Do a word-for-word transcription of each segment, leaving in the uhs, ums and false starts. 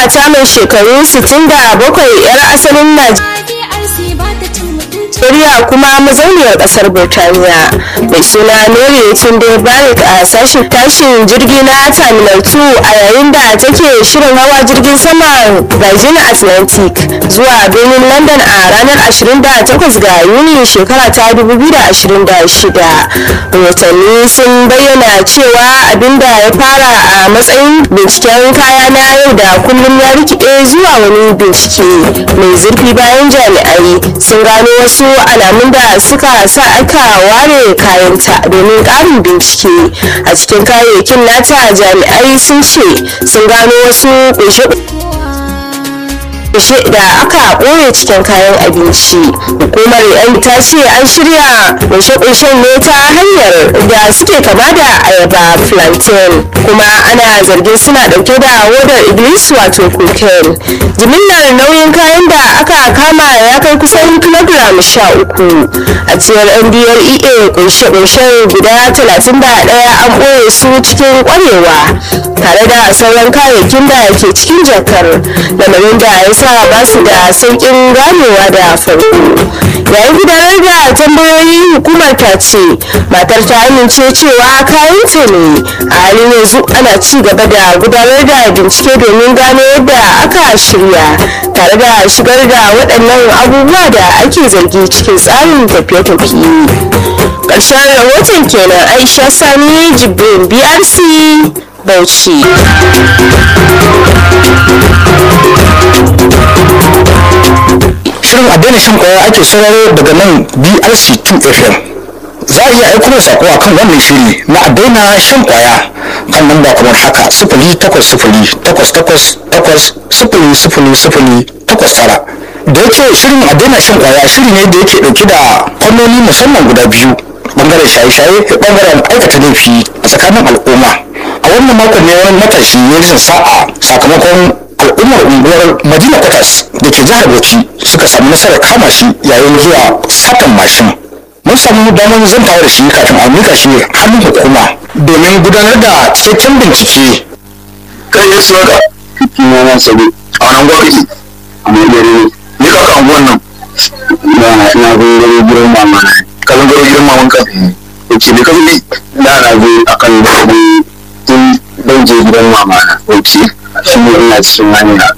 mata mai shekaru sittin da bakwai 'yar asalin Najeriya kuma mazauniyar kasar Burtaniya mai suna Mary Tunde Barrick a sashen tashin jirgi na Terminal two a yayin da take shirin hawa jirgin sama Virgin Atlantic zuwa birnin London a ranar ashirin da takwas ga Yuni shekara ta dubu biyu da ashirin da shida. Rahotanni sun bayyana cewa abinda ya fara a matsayin binciken kaya na yau da kullum ya rikide zuwa wani bincike mai zurfi bayan jami'ai sun gano wasu alamun da suka sa aka ware kayanta domin ƙarin bincike. A cikin kayayyakin nata jami'ai sun ce sun gano wasu ƙunshe da aka ɓoye cikin kayan abinci. Hukumar yan ta ce an shirya kunshe-kunshen ne ta hanyar da suke kama da ayaba plantain kuma ana zargin suna ɗauke da hodar iblis wato cocaine. Jimillar nauyin kayan da aka kama ya kai kusan kilogram sha uku. A cewar N D L E A kunshe-kunshen guda talatin da ɗaya an ɓoye su cikin ƙwarewa tare da sauran kayayyakin da ke cikin jakar, lamarin da ya sa ba su da sauƙin ganewa da farko. Yayin gudanar da tambayoyi hukumar ta ce matar ta amince cewa kayan ta ne. A halin yanzu ana ci gaba da gudanar da bincike domin gano yadda aka shirya tare da shigar da waɗannan abubuwa da ake zargi cikin tsarin tafiye-tafiye. Ƙarshen rahoton kenan. Aisha Sani Jibrin, B R C Bauchi. Shirin a daina shan kwaya ake sauraro daga nan B R C two F M. Za a iya aiko da sako akan wannan shiri na a daina shan kwaya kan lamba kamar haka sifili takwas sifili takwas takwas takwas sifili sifili sifili takwas tara. Da yake shirin a daina shan kwaya shiri ne da yake dauke da fannoni musamman guda biyu, bangaren shaye-shaye da bangaren aikata laifi a tsakanin al'umma. A wannan makon ne wani matashi ya rasa sa'a sakamakon al'ummar unguwar Madina Kwatas da ke jihar Bauchi suka samu nasarar kama shi yayin zuwa satan mashin. Mun samu damar zantawa da shi kafin a mika shi hannun hukuma domin gudanar da cikakken bincike. Kai ya suwa da kina na sabi a wannan gwamnati a mai gari ne ni ka kan wannan na na gungaro gidan mama na ka gungaro gidan maman ka ce ne ka bi da na zo akan da tun dan je gidan mama na wuce shi ne ina cikin hanya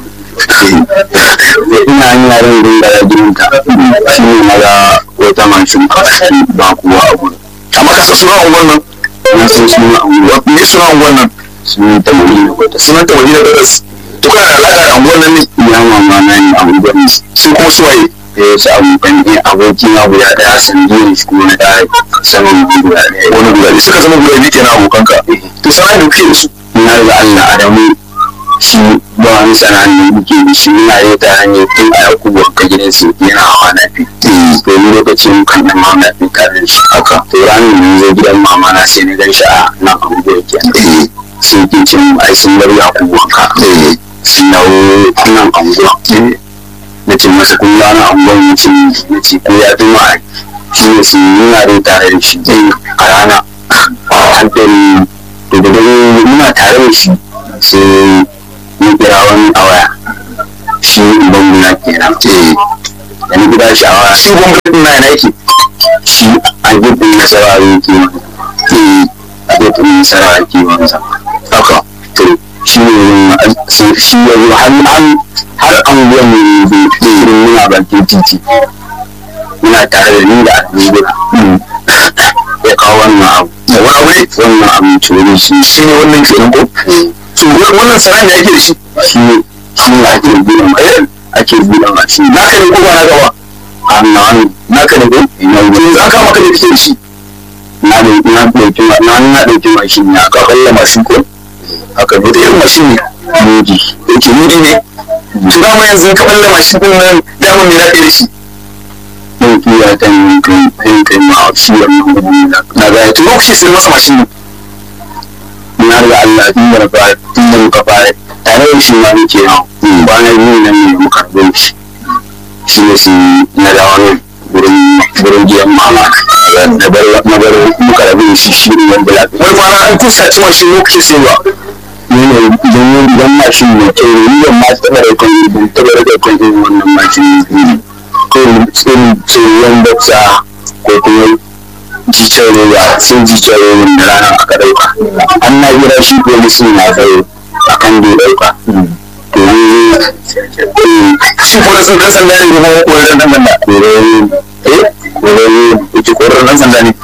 ina hanya ran da ya gidanka shi ne maza wata mashin ba kuwa a gudu amma ka san suna wannan na san suna unguwa me suna wannan sunan ta madina kwata sunan ta madina kwatas to kana da alaƙa da unguwan nan ne ya mama na ne a unguwan su kuma su waye da ya ci abokan ne abokin na guda ɗaya sanadiyar shi kuma na ɗaya saman guda ɗaya wani guda ɗaya suka zama guda biyu kenan abokanka to sana da kuke da su na da Allah Adamu shi ba wani sana'a da muke da shi muna yi ta hanyar tun a yakubu ka gidan su yana hawa na fi to ni lokacin kan da mama na fi karin shi haka to ranar da zai gidan mama na sai na gan shi a nan abubuwa kenan sai ke cin ai sun bar yakubu ka sun dawo nan abubuwa na ce masa kun yi wani abubuwa na ce na ce ko ya fi ma shi ne sun nuna da tare da shi a rana an tare to da muna tare da shi sai mun kira wani a waya shi uban guna kenan eh da ni kira shi a waya shi uban guna na yana yake shi a gudun nasara yake eh a gudun nasara yake wansa haka to shi ne shi ya zo har an har an biya mu da irin muna bakin titi muna tare da ni da alhamdulillah ya kawo wannan abu da wani abu ne wannan abu tsoro shi shi ne wannan kenan ko to wannan sana'a ne ake da shi shi ne shi ne ake buɗe mai ake buɗe ma shi naka ne ko ba na gaba a nan naka ne ko ina ne za ka maka da kike shi na ne na dauki na na dauki mashin ne aka kalla mashin ko aka ne da irin mashin ne mudi yake mudi ne to da mu yanzu ka kalla mashin din nan da mu ne na da shi mun kiya ta yin kai yin kai ma shi wannan na ga to lokaci sai masa mashin ne na ga Allah tun da ba tun da muka fara tare da shi ma muke yawo ba na yi nan ne muka rubo shi shi ne shi na da wani gurin gurin gidan mama na bar na bar muka rabu shi shi ne wanda lafiya wai ma an kusa ci shi lokacin sai ba yanayi idan idan mashin mai kyau ne yiwuwar ma taɓa da kwan idan taɓa da kwan irin wannan mashin ne ko irin tsoron baksa ko kuma jicin roba sai jicin roba da ranar aka ɗauka an na gira shi polisin na tsaye a kan bai ɗauka to ne shi polisin ɗan sanda ne kuma koyar ɗan sanda eh koyar ita koyar ɗan sanda ne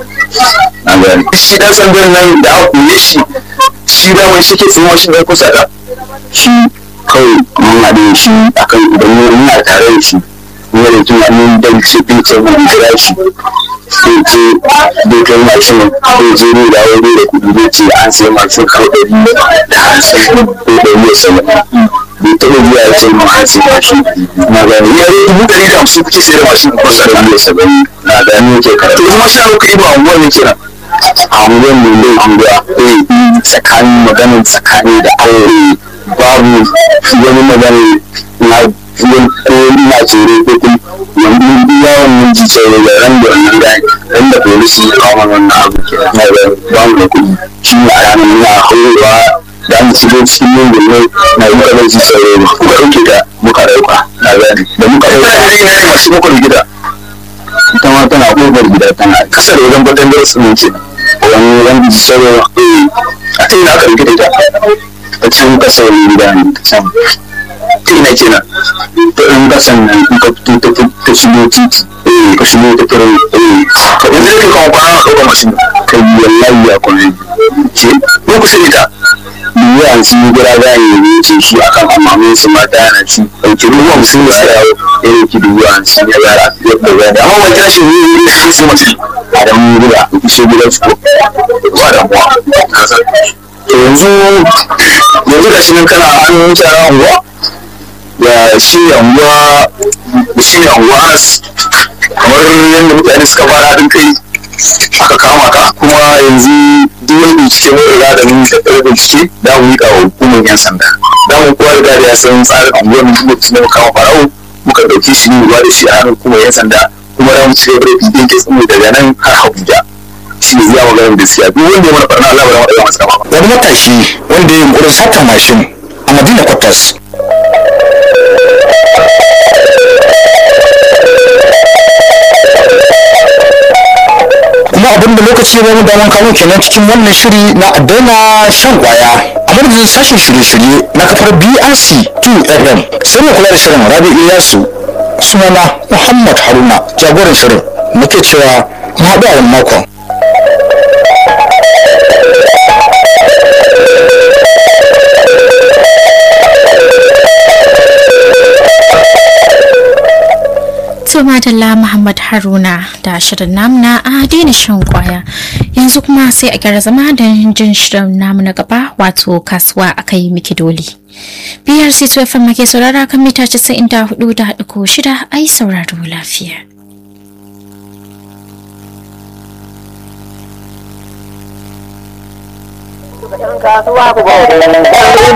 a gani shi ɗan sandan nan da aka koye shi shi damar shi ke tsaye shi ɗan kusa da shi kawai mun haɗe shi akan idan muna tare da shi wani tunanin don ce fice mun kira shi sai ce bai kai mashin bai je ne da wani da kuɗi bai ce an sai mashin kawai ɗari da hamsin ko ɗari da saba'in bai taɓa biya ya ce mun an sai mashin na gani ya yi dubu ɗari da hamsin kuke sai da mashin ko sa ɗari da saba'in na gani yake karatu kuma shi aka kuɗi ba unguwar ne kenan a unguwar ne mai unguwa eh tsakanin maganin tsakani da aure babu wani magana na filin ko ina tsoro ko kuma wani yawon mun ji tsoro da ran da wannan gani ran da polisi ya kawo mana wannan abu ke na da ba mu da kuɗi shi ne a ranar muna haurewa da an shigo cikin yin gulmai na yi kalar ji tsoro ba kuka ɗauke ta muka ɗauka na gani da muka ɗauka ne na yi masu muka gida ita ma tana ƙofar gida tana kasar wajen gwatan darasin mun ce wani wani ji tsoro a ta yi na aka rikita ta a cikin kasar gida ne ta can ina kenan ta ɗan kasan nan in ka fito ta shigo titi eh ka shigo ta fara eh ka yanzu da kawo kwana na ɗaukar mashin ka yi wallahi ya kwana ce ko ku sani ta dubu an ci gira gane ne ce shi akan amamin su mata yana ci ɗauki ruwan sun ya dawo ya ɗauki dubu an ci ya gara ya ɗaga da amma wani tashi ne ne ne sai mashin a dan mu gida ku shi gidan su ko ba da kuwa to yanzu yanzu da shi nan kana an tsara unguwa da shi anguwa da shi ne anguwa anas kamar yadda mutane suka fara haɗin kai aka kama ka kuma yanzu duk wani bincike mai riga da mun da ɗaya bincike da mu yi kawo hukumar yan sanda da mu kowa riga da ya san tsarin anguwar mu duk lokacin da muka kama farawo muka ɗauki shi ne ba da shi a hannun hukumar yan sanda kuma da mu ci gaba da bibiyan ke tsamu daga nan har Abuja shi ne zai magana da siya duk wanda ya mana farna Allah ba da waɗanda masu kama wani matashi wanda ya yi yunƙurin sata mashin a Madina Kwatas kuma abinda lokaci ne da mun kawo kenan cikin wannan shiri na daina shan kwaya a madadin sashen shirye-shirye na kafar B R C two F M sai mu kula da shirin Rabi Iyasu sunana Muhammad Haruna jagoran shirin muke cewa mu haɗu a wani makon. Madalla Muhammad Haruna da shirin namu na a daina shan kwaya yanzu kuma sai a gyara zama da jin shirin namu na gaba wato kasuwa akai miki doli. B R C two F M ke saurara kan mita casa'in da hudu da ɗigo shida ai sauraro lafiya. Kasuwa ku